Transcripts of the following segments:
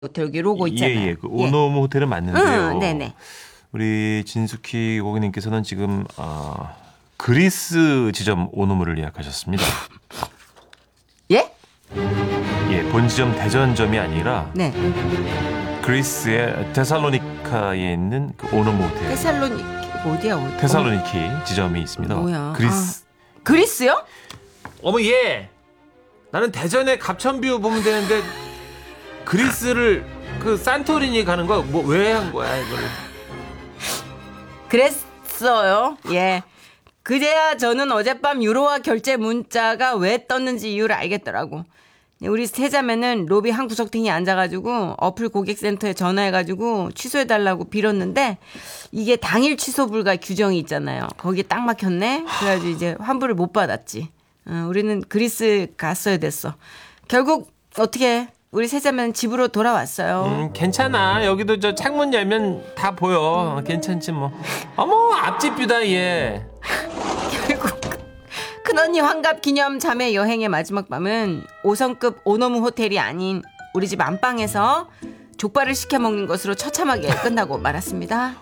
호텔 여기 로고 있잖아요. 예. 그 오노무 호텔은 맞는데요. 네네. 우리 진숙희 고객님께서는 지금 그리스 지점 오노무를 예약하셨습니다. 예? 예, 본 지점 대전점이 아니라 네. 그리스의 테살로니카에 있는 그 오노무 호텔. 테살로니키 어디야? 테살로니키 지점이 있습니다. 뭐야? 그리스. 그리스요? 어머 예. 나는 대전에 갑천뷰 보면 되는데 그리스를 그 산토리니 가는 거 뭐 왜 한 거야 이거를? 그랬어요. 예. 그제야 저는 어젯밤 유로화 결제 문자가 왜 떴는지 이유를 알겠더라고. 우리 세자매는 로비 한 구석탱이 앉아가지고 어플 고객센터에 전화해가지고 취소해달라고 빌었는데 이게 당일 취소 불가 규정이 있잖아요. 거기에 딱 막혔네. 그래가지고 이제 환불을 못 받았지. 우리는 그리스 갔어야 됐어. 결국 어떻게 우리 세자매는 집으로 돌아왔어요. 괜찮아. 여기도 저 창문 열면 다 보여. 괜찮지 뭐. 어머 앞집 뷰다 얘. 결국 큰언니 환갑 기념 자매 여행의 마지막 밤은 5성급 오노무 호텔이 아닌 우리 집 안방에서 족발을 시켜 먹는 것으로 처참하게 끝나고 말았습니다.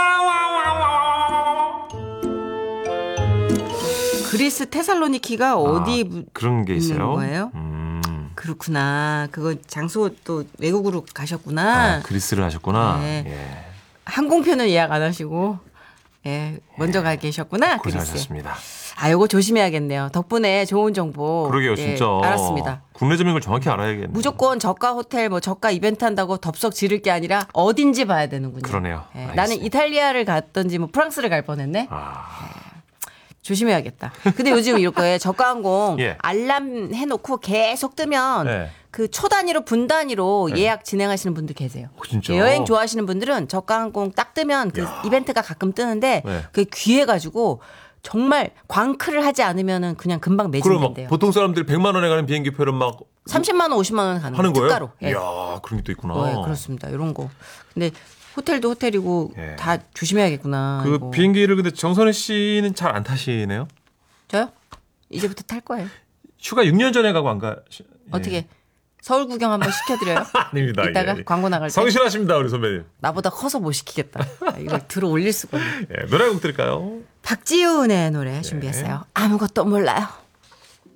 그리스 테살로니키가 어디 그런 게 있어요? 있는 거예요? 그렇구나. 그거 장소 또 외국으로 가셨구나. 그리스를 하셨구나. 네. 예. 항공편은 예약 안 하시고 먼저 가 계셨구나. 고생하셨습니다. 요거 조심해야겠네요. 덕분에 좋은 정보. 그러게요, 진짜. 알았습니다. 국내점인 걸 정확히 알아야겠네요. 무조건 저가 호텔, 저가 이벤트 한다고 덥석 지를 게 아니라 어딘지 봐야 되는군요. 그러네요. 나는 이탈리아를 갔던지 프랑스를 갈 뻔했네. 조심해야겠다. 근데 요즘 이렇게 저가 항공 예. 알람 해놓고 계속 뜨면 네. 그 초 단위로 분 단위로 예약 진행하시는 분들 계세요. 진짜? 여행 좋아하시는 분들은 저가 항공 딱 뜨면 그 이벤트가 가끔 뜨는데 네. 그게 귀해가지고 정말 광클을 하지 않으면은 그냥 금방 그럼 매진된대요. 보통 사람들이 100만 원에 가는 비행기 표를 막 30만 원, 50만 원 가는 하는 거예요? 특가로. 예. 이야, 그런 게 또 있구나. 네, 그렇습니다. 이런 거. 근데 호텔도 호텔이고 예. 다 조심해야겠구나. 그 이거. 비행기를 근데 정선혜 씨는 잘 안 타시네요? 저요? 이제부터 탈 거예요. 휴가 6년 전에 가고 안 가. 예. 어떻게 서울 구경 한번 시켜드려요? 아닙니다. 이따가 예. 광고 나갈 때. 성실하십니다, 우리 선배님. 나보다 커서 못 시키겠다. 이걸 들어 올릴 수가 없네. 예, 노래 곡 들을까요? 박지훈의 노래 준비했어요. 아무것도 몰라요.